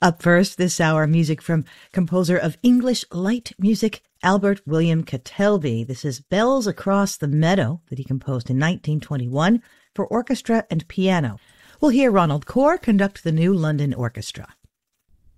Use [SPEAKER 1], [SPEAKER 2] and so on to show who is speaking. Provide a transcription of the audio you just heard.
[SPEAKER 1] Up first this hour, music from composer of English light music, Albert William Ketèlbey. This is Bells Across the Meadow that he composed in 1921 for orchestra and piano. We'll hear Ronald Corr conduct the New London Orchestra.